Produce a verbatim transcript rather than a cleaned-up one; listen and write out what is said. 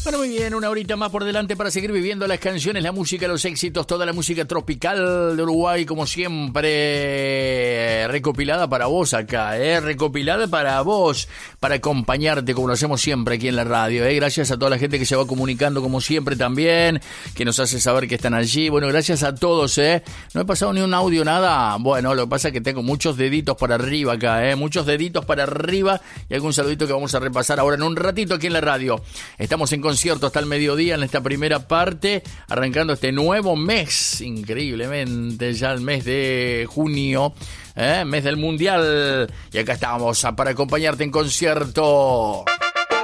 Bueno, muy bien, una horita más por delante para seguir viviendo las canciones, la música, los éxitos, toda la música tropical de Uruguay, como siempre, recopilada para vos acá, ¿eh? Recopilada para vos, para acompañarte como lo hacemos siempre aquí en la radio, ¿eh? Gracias a toda la gente que se va comunicando como siempre también, que nos hace saber que están allí. Bueno, gracias a todos, ¿eh? No he pasado ni un audio, nada. Bueno, lo que pasa es que tengo muchos deditos para arriba acá, ¿eh? Muchos deditos para arriba y algún saludito que vamos a repasar ahora en un ratito aquí en la radio. Estamos en concierto hasta el mediodía en esta primera parte, arrancando este nuevo mes, increíblemente, ya el mes de junio, ¿eh? Mes del Mundial. Y acá estamos para acompañarte en concierto.